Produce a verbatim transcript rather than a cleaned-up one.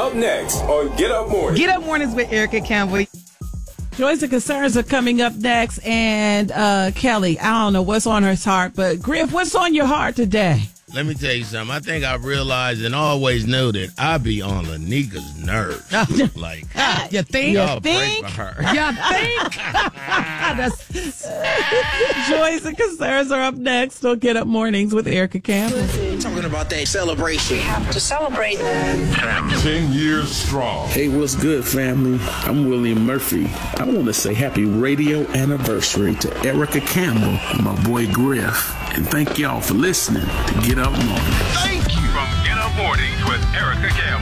Up next on Get Up Mornings. Get Up Mornings with Erica Campbell. Joys and concerns are coming up next. And uh, Kelly, I don't know what's on her heart, but Griff, what's on your heart today? Let me tell you something. I think I realized and always knew that I be on Lanika's nerves. Like, you think? y'all You pray think? for her. You think? That's Joys and concerns are up next on Get Up Mornings with Erica Campbell. Talking about that celebration. We have to celebrate. Ten years strong. Hey, what's good, family? I'm William Murphy. I want to say happy radio anniversary to Erica Campbell and my boy Griff. And thank y'all for listening to Get Up Mornings. Thank you. From Get Up Mornings with Erica Campbell.